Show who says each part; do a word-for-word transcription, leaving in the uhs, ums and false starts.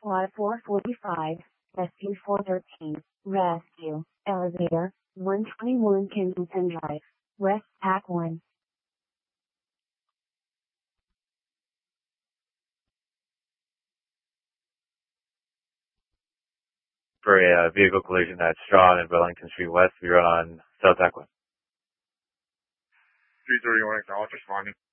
Speaker 1: Quad four forty-five, Rescue four thirteen, Rescue, Elevator, one twenty-one Kensington Drive, West Pack one.
Speaker 2: For a uh, vehicle collision at Strawn and Burlington Street West, we run on South Aqua.
Speaker 3: three thirty-one, acknowledge responding.